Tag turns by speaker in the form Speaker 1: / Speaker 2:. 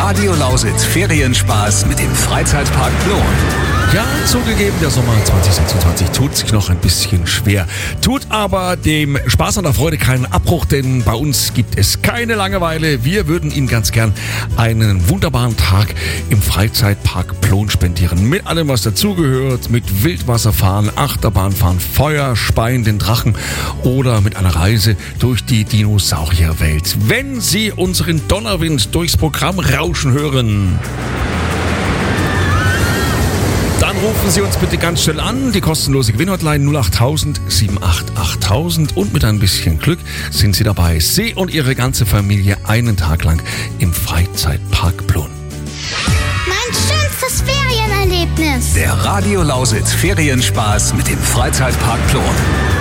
Speaker 1: Radio Lausitz Ferienspaß mit dem Freizeitpark Plon.
Speaker 2: Ja, zugegeben, der Sommer 2026 tut sich noch ein bisschen schwer. Tut aber dem Spaß und der Freude keinen Abbruch, denn bei uns gibt es keine Langeweile. Wir würden Ihnen ganz gern einen wunderbaren Tag im Freizeitpark Plon spendieren. Mit allem, was dazugehört, mit Wildwasserfahren, Achterbahnfahren, Feuer, Speien, den Drachen oder mit einer Reise durch die Dinosaurierwelt. Wenn Sie unseren Donnerwind durchs Programm rauschen hören, dann rufen Sie uns bitte ganz schnell an, die kostenlose Gewinnhotline 08000 788 8000 und mit ein bisschen Glück sind Sie dabei. Sie und Ihre ganze Familie einen Tag lang im Freizeitpark Plon.
Speaker 3: Mein schönstes Ferienerlebnis.
Speaker 1: Der Radio Lausitz Ferienspaß mit dem Freizeitpark Plon.